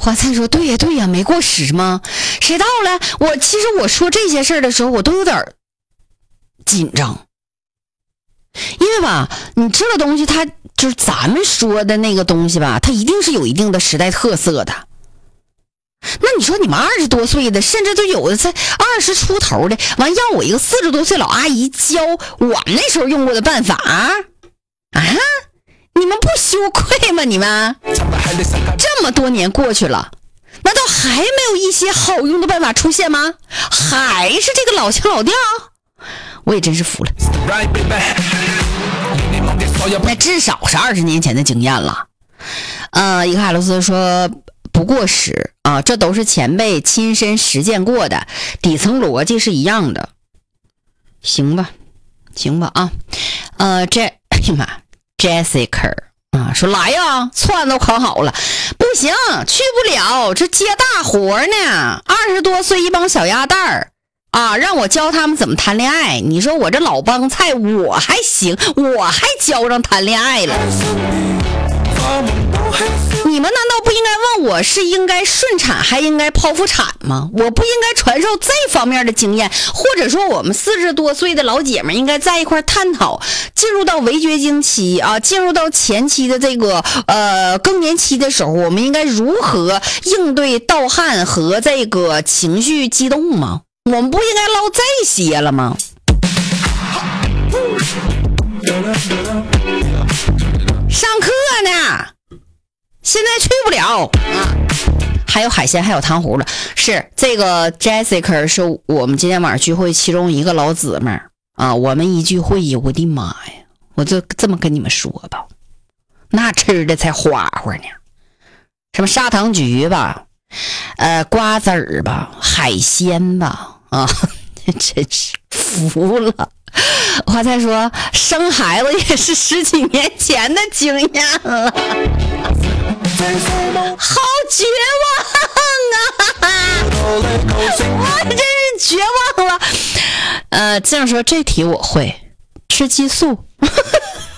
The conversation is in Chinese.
华灿说对呀，没过时吗？谁到了？其实我说这些事儿的时候，我都有点紧张，因为吧，你这个东西它就是咱们说的那个东西吧，它一定是有一定的时代特色的。那你说你们20多岁的，甚至都有的才20出头的，完让我一个40多岁老阿姨教我那时候用过的办法啊？你们不羞愧吗？你们这么多年过去了，难道还没有一些好用的办法出现吗？还是这个老腔老调？我也真是服了。那至少是20年前的经验了。伊卡洛斯说不过时啊，这都是前辈亲身实践过的，底层逻辑是一样的。行吧啊。哎呀妈 Jessica 啊，说来呀，串都烤好了。不行，去不了，这接大活呢。20多岁一帮小鸭蛋儿啊，让我教他们怎么谈恋爱。你说我这老帮菜我还行，我还教上谈恋爱了。你们难道不应该问我是应该顺产还应该剖腹产吗？我不应该传授这方面的经验，或者说我们40多岁的老姐们应该在一块探讨，进入到围绝经期啊，进入到前期的这个更年期的时候，我们应该如何应对盗汗和这个情绪激动吗？我们不应该唠这些了吗？上课呢，现在去不了啊。还有海鲜，还有糖葫芦。是这个 Jessica 是我们今天晚上聚会其中一个老姊妹啊。我们一聚会，我的妈呀！我就这么跟你们说吧，那吃的才花花呢。什么砂糖橘吧，瓜子儿吧，海鲜吧，啊，真是服了。华菜说生孩子也是10几年前的经验了，好绝望啊！我真是绝望了。这样说这题我会吃激素。